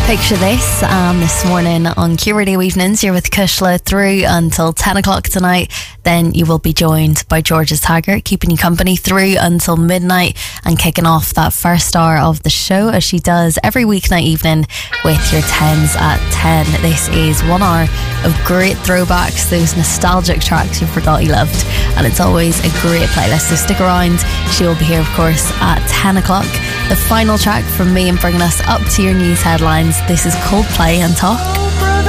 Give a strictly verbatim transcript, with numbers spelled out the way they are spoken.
Picture this, um, this morning on Q Radio Evenings, you're with Kushla through until ten o'clock tonight. Then you will be joined by Georgia Taggart, keeping you company through until midnight and kicking off that first hour of the show, as she does every weeknight evening with your tens at ten. This is one hour of great throwbacks, those nostalgic tracks you forgot you loved, and it's always a great playlist, so stick around. She will be here, of course, at ten o'clock. The final track from me and bringing us up to your news headlines. This is Coldplay and Talk.